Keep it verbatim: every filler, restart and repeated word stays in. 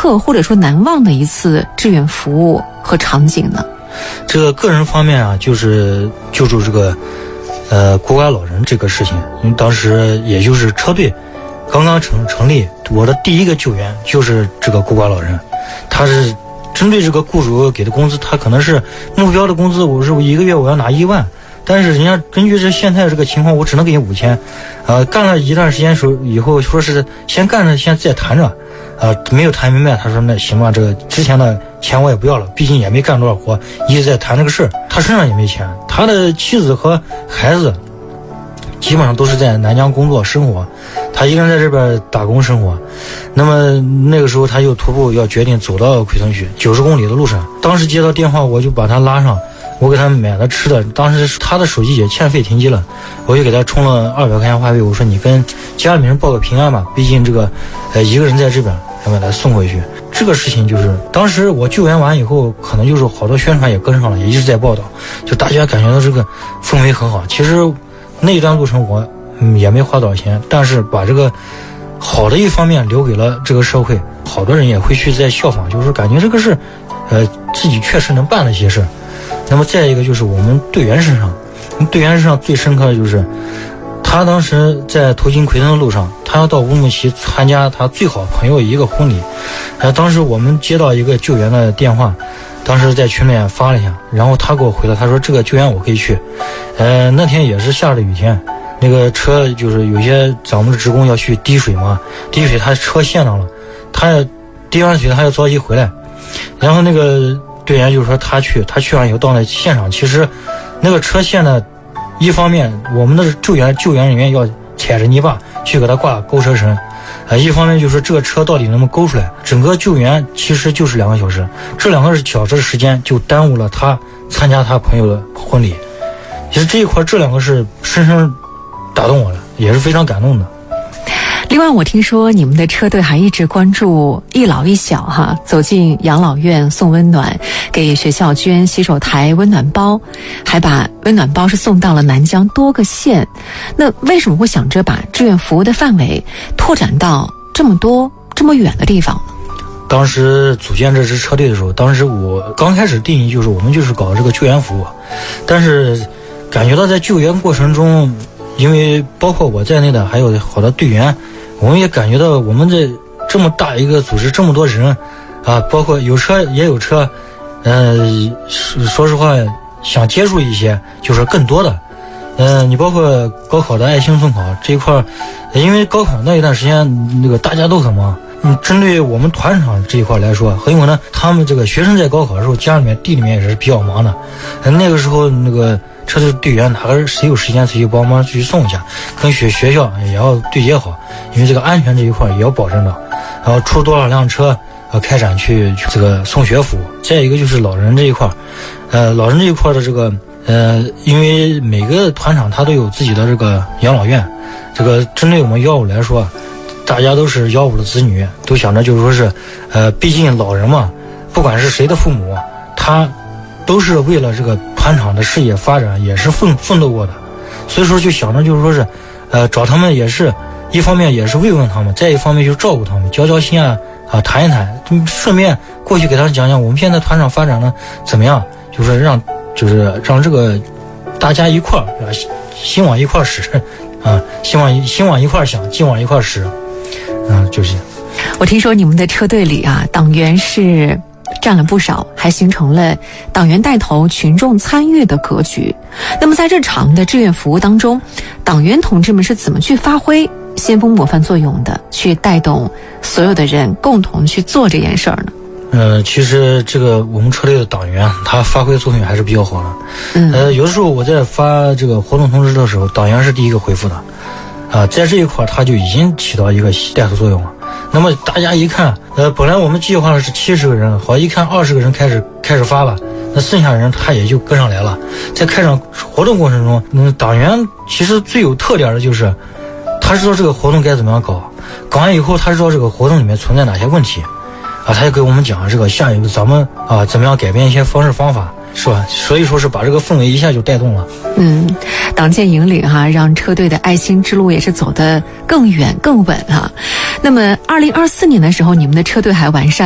刻或者说难忘的一次志愿服务和场景呢？ 这个个人方面啊，就是救助这个呃孤寡老人这个事情，因为当时也就是车队刚刚成成立，我的第一个救援就是这个孤寡老人。他是针对这个雇主给的工资，他可能是目标的工资，我是一个月我要拿一万，但是人家根据这现在这个情况，我只能给你五千，呃，干了一段时间时候以后说是先干着，先再谈着，啊、呃，没有谈明白，他说那行吧，这个之前的钱我也不要了，毕竟也没干多少活，一直在谈这个事儿，他身上也没钱，他的妻子和孩子基本上都是在南疆工作生活，他一个人在这边打工生活。那么那个时候他就徒步要决定走到奎屯区九十公里的路上，当时接到电话我就把他拉上，我给他买了吃的，当时他的手机也欠费停机了，我就给他充了二百块钱话费，我说你跟家里面人报个平安吧，毕竟这个呃一个人在这边，要把他送回去。这个事情就是当时我救援完以后，可能就是好多宣传也跟上了，也一直在报道，就大家感觉到这个氛围很好。其实那一段路程我、嗯、也没花多少钱，但是把这个好的一方面留给了这个社会，好多人也会去在效仿，就是感觉这个是呃自己确实能办的一些事。那么再一个就是我们队员身上，队员身上最深刻的就是他当时在途经奎屯的路上，他要到乌鲁木齐参加他最好朋友一个婚礼，呃当时我们接到一个救援的电话，当时在群里面发了一下，然后他给我回了，他说这个救援我可以去。呃那天也是下着雨天，那个车就是有些咱们的职工要去滴水嘛，滴水他车陷到了，他滴完水他要着急回来，然后那个队员就说他去，他去完以后到了现场，其实那个车陷的，一方面我们的救援救援人员要踩着泥巴去给他挂勾车绳，呃，一方面就是这个车到底能不能勾出来，整个救援其实就是两个小时，这两个小时的时间就耽误了他参加他朋友的婚礼。其实这一块这两个是深深打动我了，也是非常感动的。 另外我听说你们的车队还一直关注一老一小哈，走进养老院送温暖，给学校捐洗手台温暖包，还把温暖包是送到了南疆多个县。那为什么会想着把志愿服务的范围拓展到这么多这么远的地方呢？ 当时组建这支车队的时候，当时我刚开始定义就是我们就是搞这个救援服务，但是感觉到在救援过程中，因为包括我在内的还有好多队员，我们也感觉到我们这这么大一个组织，这么多人啊，包括有车也有车，呃，说实话想接触一些就是更多的，呃，你包括高考的爱心送考这一块，因为高考那一段时间那个大家都很忙。嗯，针对我们团场这一块来说，很有可能他们这个学生在高考的时候，家里面地里面也是比较忙的，呃、那个时候那个车队队员哪个谁有时间谁去帮忙去送一下，跟学学校也要对接好，因为这个安全这一块也要保证的，然后出多少辆车呃开展去去这个送学服务。再一个就是老人这一块，呃老人这一块的这个呃因为每个团场他都有自己的这个养老院，这个针对我们幺五来说，大家都是幺五的子女，都想着就是说是呃毕竟老人嘛，不管是谁的父母，他都是为了这个团场的事业发展也是奋奋斗过的，所以说就想着就是说是呃找他们，也是一方面也是慰问他们，再一方面就照顾他们，交交心啊啊谈一谈，顺便过去给他们讲讲我们现在团场发展的怎么样，就是让就是让这个大家一块儿啊心往一块儿使啊，心往心往一块儿想，劲往一块儿使，嗯、啊，就是。 我听说你们的车队里啊，党员是占了不少，还形成了党员带头、群众参与的格局。那么在日常的志愿服务当中，党员同志们是怎么去发挥先锋模范作用的，去带动所有的人共同去做这件事儿呢？ 呃，其实这个我们车队的党员他发挥作用还是比较好的。嗯，呃，有的时候我在发这个活动通知的时候，党员是第一个回复的，啊、呃，在这一块他就已经起到一个带头作用了。那么大家一看，呃，本来我们计划的是七十个人，好一看二十个人开始开始发吧，那剩下的人他也就跟上来了。在开展活动过程中，嗯，党员其实最有特点的就是他知道这个活动该怎么样搞，搞完以后他知道这个活动里面存在哪些问题。啊，他就给我们讲这个下一步咱们啊怎么样改变一些方式方法，是吧？所以说是把这个氛围一下就带动了。 嗯，党建引领哈、啊，让车队的爱心之路也是走得更远更稳哈、啊。那么，二零二四年的时候，你们的车队还完善